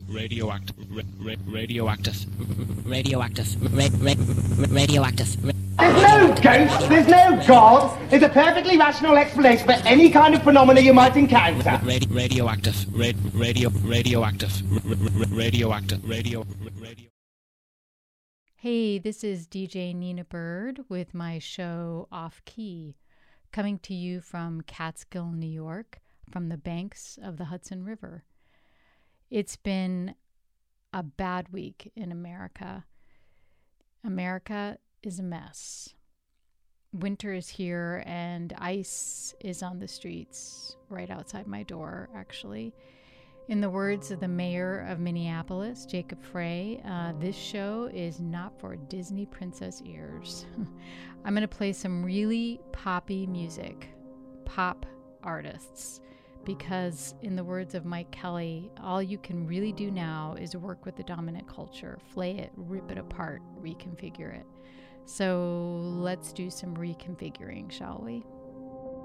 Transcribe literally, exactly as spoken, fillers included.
radioactive, ra- ra- radioactive, radioactive, ra- ra- radioactive. Ra- There's no ghost, there's no God. It's a perfectly rational explanation for any kind of phenomena you might encounter. Radi- radioactive, ra- radio, radioactive, ra- ra- radioactive, radio, radio. Hey, this is D J Nina Bird with my show Off Key, coming to you from Catskill, New York, from the banks of the Hudson River. It's been a bad week in America. America is a mess. Winter is here and ice is on the streets right outside my door, actually. In the words of the mayor of Minneapolis, Jacob Frey, uh, this show is not for Disney princess ears. I'm going to play some really poppy music, pop artists, because in the words of Mike Kelly, all you can really do now is work with the dominant culture, flay it, rip it apart, reconfigure it. So let's do some reconfiguring, shall we?